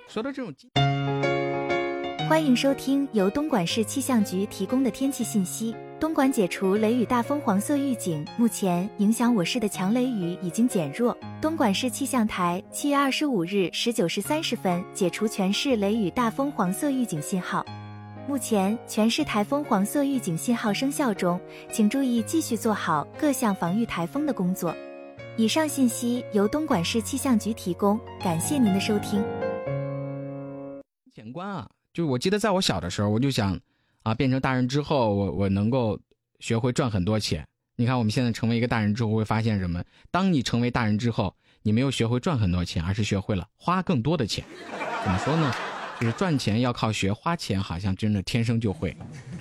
说到这种， 欢迎收听由东莞市气象局提供的天气信息。东莞解除雷雨大风黄色预警，目前影响我市的强雷雨已经减弱。东莞市气象台7月25日19时30分解除全市雷雨大风黄色预警信号。目前全市台风黄色预警信号生效中，请注意继续做好各项防御台风的工作。以上信息由东莞市气象局提供，感谢您的收听。 钱观啊，就我记得在我小的时候，我就想啊，变成大人之后，我能够学会赚很多钱。你看我们现在成为一个大人之后，会发现什么？当你成为大人之后，你没有学会赚很多钱，而是学会了花更多的钱。怎么说呢？就是赚钱要靠学，花钱好像真的天生就会。